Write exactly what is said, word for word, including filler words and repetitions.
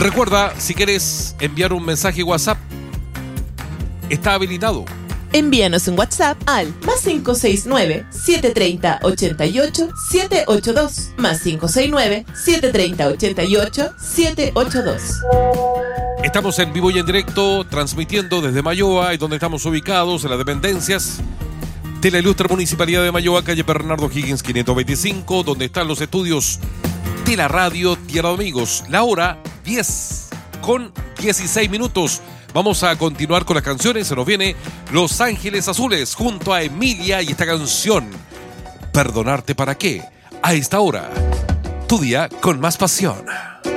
Recuerda, si quieres enviar un mensaje WhatsApp, está habilitado. Envíanos un WhatsApp al más cinco seis nueve, siete tres cero, ocho ocho, siete ocho dos, más cinco seis nueve, siete tres cero, ocho ocho, siete ocho dos. Estamos en vivo y en directo, transmitiendo desde Mayoa, y donde estamos ubicados, en las dependencias de la ilustre Municipalidad de Mayoa, calle Bernardo Higgins quinientos veinticinco, donde están los estudios de la radio Tierra de Amigos. La hora diez con dieciséis minutos. Vamos a continuar con las canciones. Se nos viene Los Ángeles Azules junto a Emilia y esta canción, ¿Perdonarte para qué? A esta hora, tu día con más pasión.